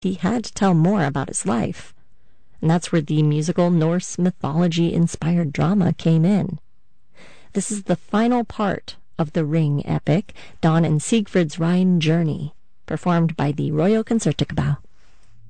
he had to tell more about his life. And that's where the musical Norse mythology-inspired drama came in. This is the final part of the Ring epic, Don and Siegfried's Rhine Journey, performed by the Royal Concertgebouw.